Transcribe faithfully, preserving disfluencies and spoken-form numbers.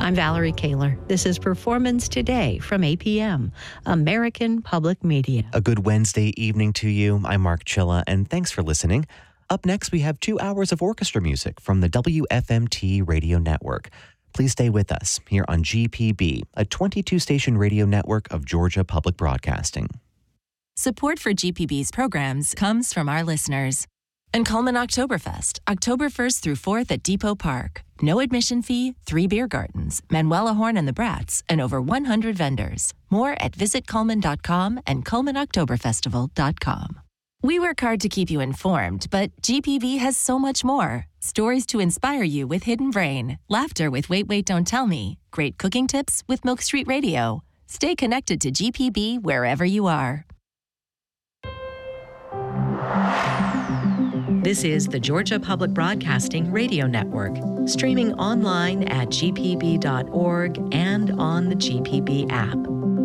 I'm Valerie Kaler. This is Performance Today from A P M, American Public Media. A good Wednesday evening to you. I'm Mark Chilla, and thanks for listening. Up next, we have two hours of orchestra music from the W F M T radio network. Please stay with us here on G P B, a twenty-two station radio network of Georgia Public Broadcasting. Support for G P B's programs comes from our listeners. And Coleman Oktoberfest, October first through fourth at Depot Park. No admission fee, three beer gardens, Manuela Horn and the Brats, and over one hundred vendors. More at visit coleman dot com and coleman oktoberfestival dot com. We work hard to keep you informed, but G P B has so much more. Stories to inspire you with Hidden Brain, laughter with Wait, Wait, Don't Tell Me, great cooking tips with Milk Street Radio. Stay connected to G P B wherever you are. This is the Georgia Public Broadcasting Radio Network, streaming online at g p b dot org and on the G P B app.